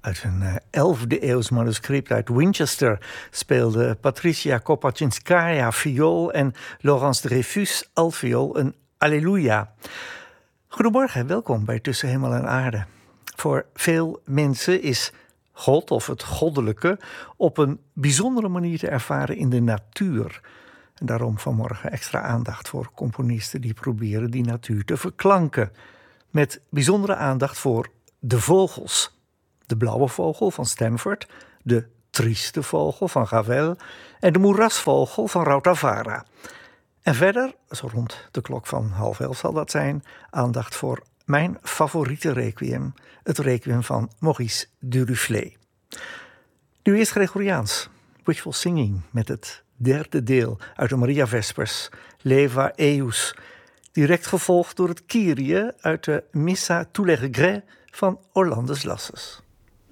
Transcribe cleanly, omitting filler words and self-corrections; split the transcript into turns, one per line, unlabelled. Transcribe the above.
Uit een 11e eeuws manuscript uit Winchester speelde Patricia Kopaczinskaya viool en Laurence Dreyfus altviool een Alleluia. Goedemorgen en welkom bij Tussen Hemel en Aarde. Voor veel mensen is God of het goddelijke op een bijzondere manier te ervaren in de natuur. En daarom vanmorgen extra aandacht voor componisten die proberen die natuur te verklanken. Met bijzondere aandacht voor de vogels. De blauwe vogel van Stanford, de trieste vogel van Ravel en de moerasvogel van Rautavaara. En verder, zo rond de klok van 10:30 zal dat zijn, aandacht voor mijn favoriete requiem, het requiem van Maurice Duruflé. Nu eerst Gregoriaans, Wishful Singing met het 3e deel uit de Maria Vespers, Leva Eius, direct gevolgd door het Kyrie uit de Missa tous les regrets van Orlandus Lassus.